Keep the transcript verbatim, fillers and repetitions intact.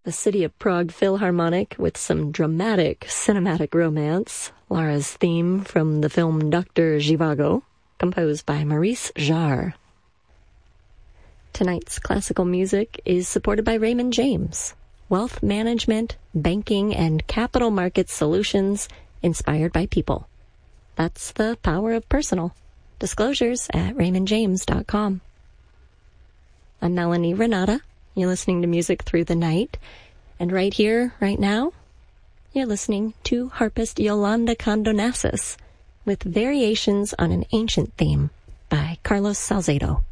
the City of Prague Philharmonic with some dramatic cinematic romance, Lara's theme from the film Doctor Zhivago, composed by Maurice Jarre. Tonight's classical music is supported by Raymond James, wealth management, banking, and capital market solutions inspired by people. That's the power of personal. Disclosures at raymond james dot com. I'm Melanie Renata. You're listening to Music Through the Night. And right here, right now, you're listening to harpist Yolanda Condonassis with Variations on an Ancient Theme by Carlos Salcedo.